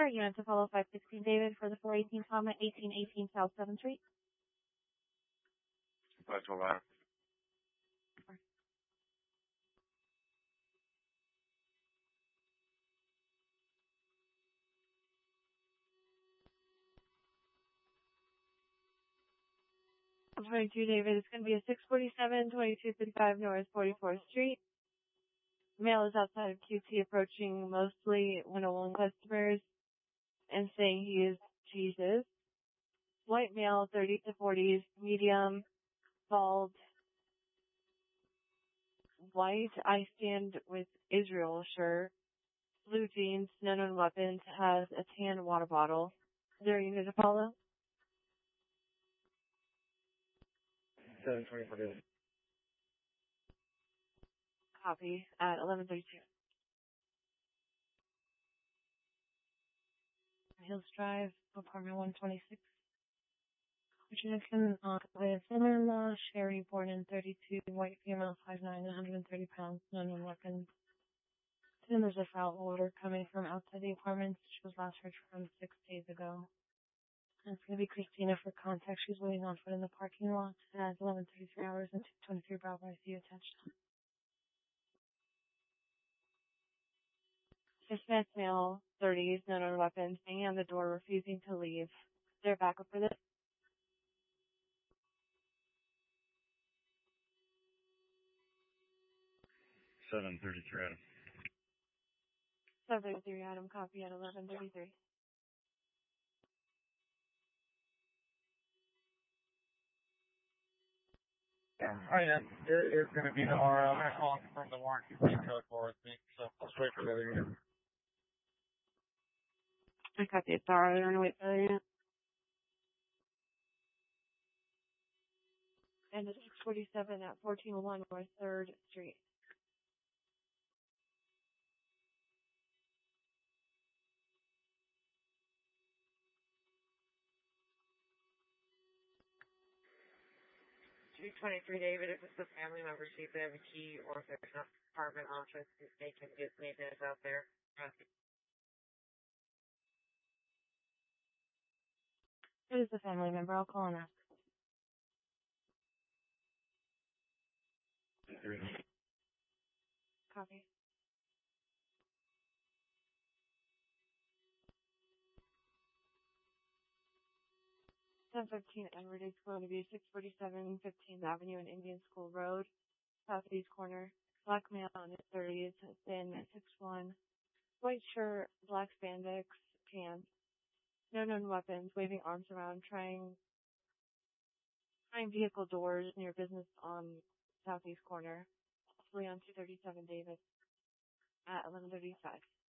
Star, unit to follow 516 David for the 418 comma 1818 South 7th Street. 512 Adam. I'm 22 David. It's going to be a 647 2235 North 44th Street. Male is outside of QT approaching mostly 101 customers and saying he is Jesus. White male, 30 to 40s, medium, bald, white, I stand with Israel shirt, blue jeans, no known weapons, has a tan water bottle. Is there a unit to follow? 724 David. Copy at 11:32. Hills Drive, apartment 126. Virginia, with father-in-law, Sherry, born in 32, white female, 5'9", 130 pounds, no known weapons. Then there's a foul odor coming from outside the apartment. She was last heard from 6 days ago. And it's going to be Christina for contact. She's waiting on foot in the parking lot at 11:33 hours and 223 Bravo ICU attached. Smith male, 30s, no known weapons, banging on the door, refusing to leave. Is there backup for this? 733 Adam. 733 Adam, copy at 11:33. Oh yeah, it's going to be tomorrow. I'm calling from the warranty code for me, so I'll just wait for the other unit. I copy it. Sorry, I'm going to wait for the unit. And it's 647 at 1401 North 3rd Street. $223 David, if it's a family member, see if they have a key or if there's an apartment office, they can get maintenance out there. It is a family member. I'll call and ask. Copy. 1015 Edward is going to be 647 15th Avenue and Indian School Road, southeast corner. Black male in his 30s, thin, 6'1", white shirt, black spandex, pants, no known weapons, waving arms around, trying vehicle doors near business on southeast corner, possibly on 237 Davis at 11:35.